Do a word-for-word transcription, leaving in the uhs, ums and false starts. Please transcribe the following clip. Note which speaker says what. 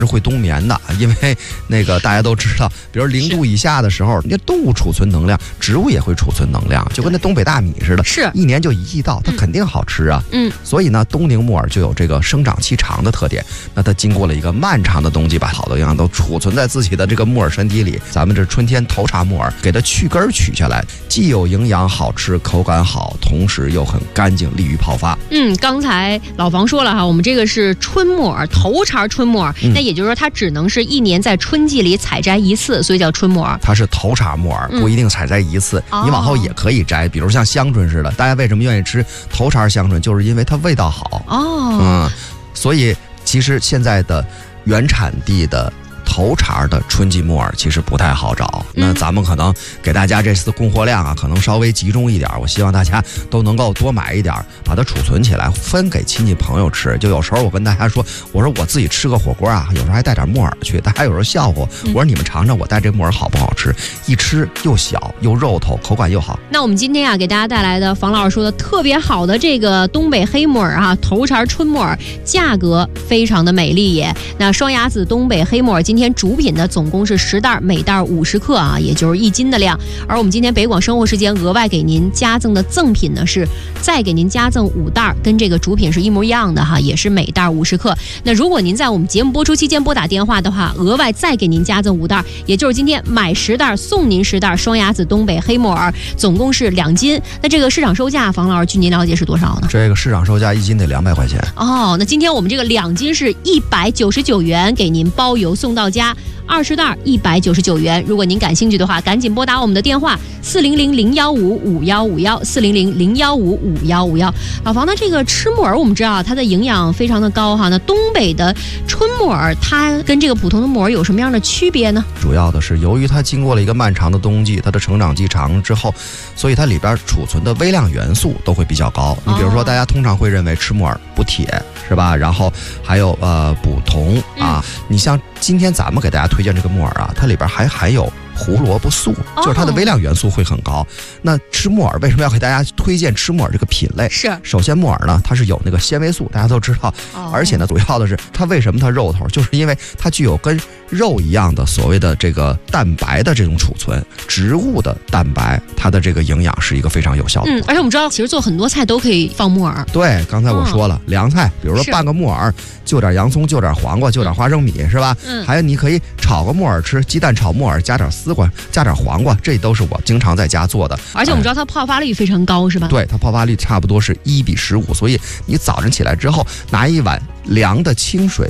Speaker 1: 是会冬眠的，因为那个大家都知道，比如零度以下的时候，那动物储存能量，植物也会储存能量，就跟那东北大米似的，
Speaker 2: 是
Speaker 1: 一年就一季稻，它肯定好吃啊。
Speaker 2: 嗯，
Speaker 1: 所以呢，冬龄木耳就有这个生长期长的特点。那它经过了一个漫长的冬季，把好多营养都储存在自己的这个木耳身体里。咱们这春天头茬木耳，给它去根取下来，既有营养好吃，口感好，同时又很干净，利于泡发。
Speaker 2: 嗯，刚才老房说了哈，我们这个是春木耳，头茬春木耳，嗯、那也就是说它只能是一年在春季里采摘一次，所以叫春木耳。它
Speaker 1: 是头茬木耳，不一定采摘一次，嗯、你往后也可以摘，比如像香椿似的。大家为什么愿意吃头茬香椿，就是因为它味道好
Speaker 2: 哦。
Speaker 1: 嗯，所以其实现在的原产地的头茬的春季木耳其实不太好找，那咱们可能给大家这次供货量啊，可能稍微集中一点。我希望大家都能够多买一点，把它储存起来，分给亲戚朋友吃。就有时候我跟大家说，我说我自己吃个火锅啊，有时候还带点木耳去，大家有时候笑话我说你们尝尝我带这木耳好不好吃？一吃又小又肉头，口感又好。
Speaker 2: 那我们今天啊给大家带来的房老师说的特别好的这个东北黑木耳啊，头茬春木耳，价格非常的美丽耶。那双雅子东北黑木耳今天主品呢总共是十袋，每袋五十克啊，也就是一斤的量。而我们今天北广生活时间额外给您加赠的赠品呢是再给您加赠五袋，跟这个主品是一模一样的哈，也是每袋五十克。那如果您在我们节目播出期间拨打电话的话，额外再给您加赠五袋，也就是今天买十袋送您十袋双雅子东北黑木耳，总共是两斤。那这个市场售价，房老师据您了解是多少呢？
Speaker 1: 这个市场售价一斤得两百块钱
Speaker 2: 哦。那今天我们这个两斤是一百九十九元，给您包邮送到家。二十袋一百九十九元，如果您感兴趣的话，赶紧拨打我们的电话四零零零幺五五幺五幺四零零零幺五五幺五幺。老房，那这个吃木耳我们知道它的营养非常的高哈，那东北的春木耳它跟这个普通的木耳有什么样的区别呢？
Speaker 1: 主要的是由于它经过了一个漫长的冬季，它的成长期长之后，所以它里边储存的微量元素都会比较高。你比如说，大家通常会认为吃木耳补铁是吧？然后还有呃补铜啊。嗯、你像今天咱们给大家推荐这个木耳啊，它里边还含有胡萝卜素，就是它的微量元素会很高。哦、那吃木耳为什么要给大家推荐吃木耳这个品类？
Speaker 2: 是，
Speaker 1: 首先木耳呢，它是有那个纤维素，大家都知道，哦、而且呢，主要的是它为什么它肉头，就是因为它具有跟肉一样的所谓的这个蛋白的这种储存，植物的蛋白，它的这个营养是一个非常有效的。
Speaker 2: 嗯，而且我们知道，其实做很多菜都可以放木耳。
Speaker 1: 对，刚才我说了，哦、凉菜，比如说拌个木耳，就点洋葱，就点黄瓜，就点花生米，是吧？嗯。还有你可以炒个木耳吃，鸡蛋炒木耳，加点丝瓜，加点黄瓜，这都是我经常在家做的。
Speaker 2: 而且我们知道它泡发率非常高，是吧？
Speaker 1: 对，它泡发率差不多是一比十五，所以你早晨起来之后拿一碗凉的清水